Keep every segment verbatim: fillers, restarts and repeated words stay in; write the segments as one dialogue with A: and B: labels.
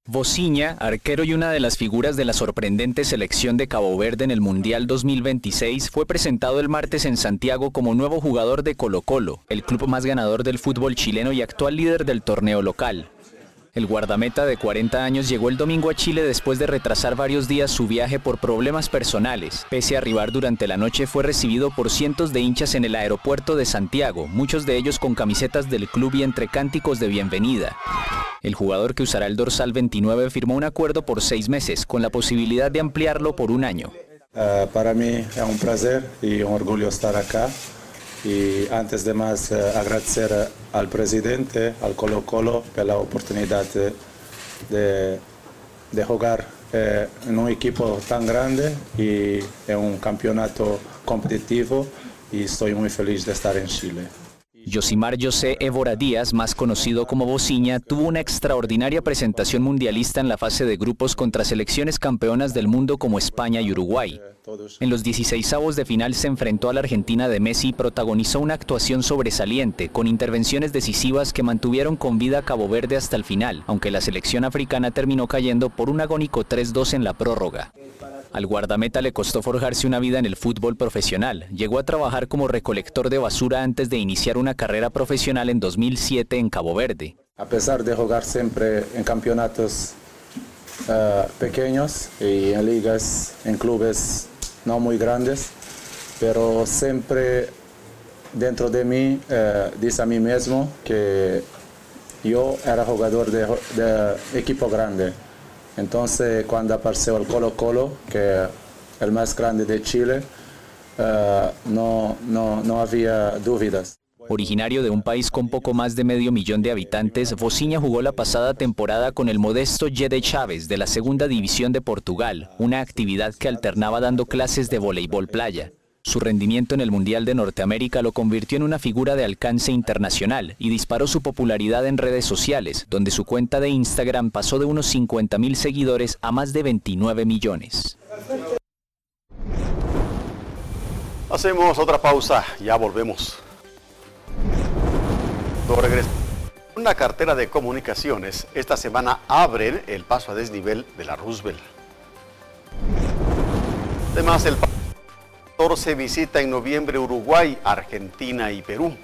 A: Vozinha, arquero y una de las figuras de la sorprendente selección de Cabo Verde en el Mundial dos mil veintiséis, fue presentado el martes en Santiago como nuevo jugador de Colo-Colo, el club más ganador del fútbol chileno y actual líder del torneo local. El guardameta de cuarenta años llegó el domingo a Chile después de retrasar varios días su viaje por problemas personales. Pese a arribar durante la noche, fue recibido por cientos de hinchas en el aeropuerto de Santiago, muchos de ellos con camisetas del club y entre cánticos de bienvenida. El jugador que usará el dorsal veintinueve firmó un acuerdo por seis meses, con la posibilidad de ampliarlo por un año.
B: Uh, para mí es un placer y un orgullo estar acá. Y antes de más uh, agradecer al presidente, al Colo-Colo, por la oportunidad de, de, de jugar eh, en un equipo tan grande y en un campeonato competitivo, y estoy muy feliz de estar en Chile.
A: Yosimar José Évora Díaz, más conocido como Vozinha, tuvo una extraordinaria presentación mundialista en la fase de grupos contra selecciones campeonas del mundo como España y Uruguay. En los dieciseisavos de final se enfrentó a la Argentina de Messi y protagonizó una actuación sobresaliente, con intervenciones decisivas que mantuvieron con vida a Cabo Verde hasta el final, aunque la selección africana terminó cayendo por un agónico tres dos en la prórroga. Al guardameta le costó forjarse una vida en el fútbol profesional. Llegó a trabajar como recolector de basura antes de iniciar una carrera profesional en dos mil siete en Cabo Verde.
B: A pesar de jugar siempre en campeonatos uh, pequeños y en ligas, en clubes no muy grandes, pero siempre dentro de mí uh, dice a mí mismo que yo era jugador de, de equipo grande. Entonces, cuando apareció el Colo-Colo, que es el más grande de Chile, uh, no, no, no había dudas.
A: Originario de un país con poco más de medio millón de habitantes, Vozinha jugó la pasada temporada con el modesto G D Chaves de la Segunda División de Portugal, una actividad que alternaba dando clases de voleibol playa. Su rendimiento en el Mundial de Norteamérica lo convirtió en una figura de alcance internacional y disparó su popularidad en redes sociales, donde su cuenta de Instagram pasó de unos cincuenta mil seguidores a más de veintinueve millones.
C: Hacemos otra pausa, ya volvemos. Una cartera de comunicaciones esta semana abren el paso a desnivel de la Roosevelt. Además, el catorce visita en noviembre Uruguay, Argentina y Perú.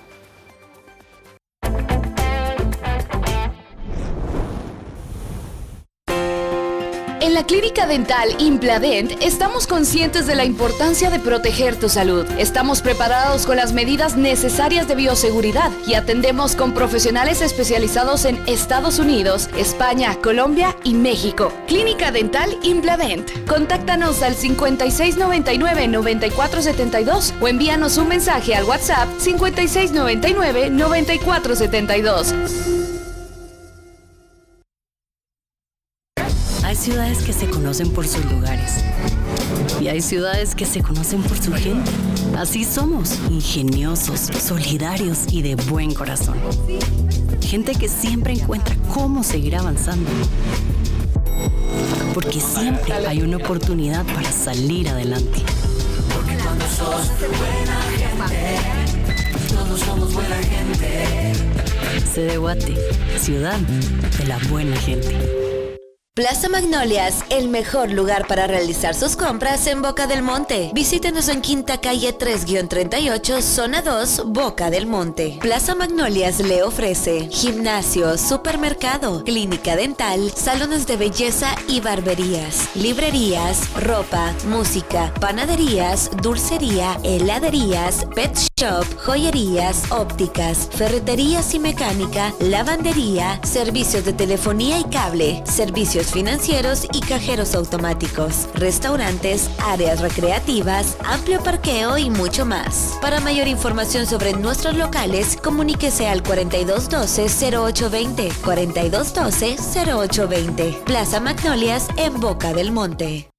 D: En la Clínica Dental Impladent estamos conscientes de la importancia de proteger tu salud. Estamos preparados con las medidas necesarias de bioseguridad y atendemos con profesionales especializados en Estados Unidos, España, Colombia y México. Clínica Dental Impladent. Contáctanos al cincuenta y seis noventa y nueve, noventa y cuatro setenta y dos o envíanos un mensaje al WhatsApp cincuenta y seis noventa y nueve, noventa y cuatro setenta y dos.
E: Hay ciudades que se conocen por sus lugares y hay ciudades que se conocen por su gente. Así somos, ingeniosos, solidarios y de buen corazón. Gente que siempre encuentra cómo seguir avanzando. Porque siempre hay una oportunidad para salir adelante. Porque cuando sos buena gente, todos somos buena gente. Sede Guate, ciudad de la buena gente.
F: Plaza Magnolias, el mejor lugar para realizar sus compras en Boca del Monte. Visítenos en Quinta Calle tres treinta y ocho, Zona dos, Boca del Monte. Plaza Magnolias le ofrece gimnasio, supermercado, clínica dental, salones de belleza y barberías, librerías, ropa, música, panaderías, dulcería, heladerías, pet shop, joyerías, ópticas, ferreterías y mecánica, lavandería, servicios de telefonía y cable, servicios financieros y cajeros automáticos, restaurantes, áreas recreativas, amplio parqueo y mucho más. Para mayor información sobre nuestros locales, comuníquese al cuarenta y dos doce, cero ocho veinte, cuarenta y dos doce, cero ocho veinte. Plaza Magnolias en Boca del Monte.